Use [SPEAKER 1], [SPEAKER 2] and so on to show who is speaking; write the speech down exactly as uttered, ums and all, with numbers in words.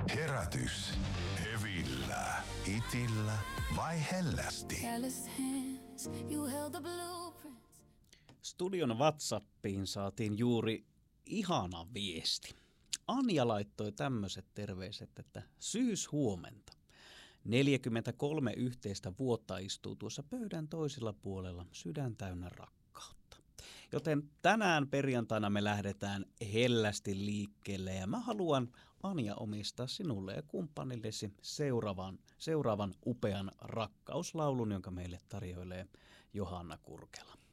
[SPEAKER 1] Herätys. Hevillä. Itillä vai hellästi?
[SPEAKER 2] Studion WhatsAppiin saatiin juuri ihana viesti. Anja laittoi tämmöiset terveiset, että syyshuomenta. neljäkymmentäkolme yhteistä vuotta istuu tuossa pöydän toisella puolella, sydän täynnä rakkautta. Joten tänään perjantaina me lähdetään hellästi liikkeelle ja mä haluan, Anja, omistaa sinulle ja kumppanillesi seuraavan, seuraavan upean rakkauslaulun, jonka meille tarjoilee Johanna Kurkela.